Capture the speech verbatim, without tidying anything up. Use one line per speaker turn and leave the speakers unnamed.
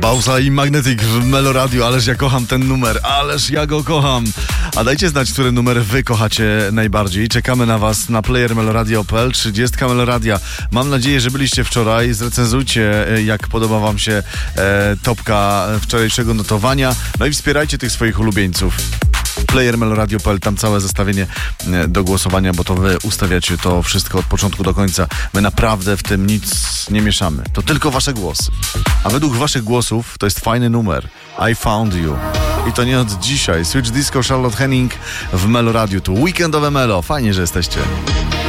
Bausa i Magnetic w Melo Radio. Ależ ja kocham ten numer, ależ ja go kocham. A dajcie znać, który numer wy kochacie najbardziej. Czekamy na was na player meloradio kropka p l, trzydzieści Meloradia. Mam nadzieję, że byliście wczoraj. Zrecenzujcie, jak podoba wam się e, topka wczorajszego notowania. No i wspierajcie tych swoich ulubieńców. player meloradio kropka p l, tam całe zestawienie do głosowania, bo to wy ustawiacie to wszystko od początku do końca. My naprawdę w tym nic nie mieszamy. To tylko wasze głosy. A według waszych głosów to jest fajny numer. I Found You. I to nie od dzisiaj. Switch Disco, Charlotte Henning w Melo Radio. Tu weekendowe Melo. Fajnie, że jesteście.